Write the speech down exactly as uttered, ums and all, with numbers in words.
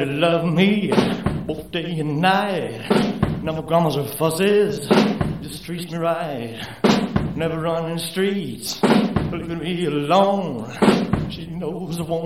love me both day and night. Never grumbles or fusses, just treats me right. Never running the streets, leaving me alone. She knows I won't.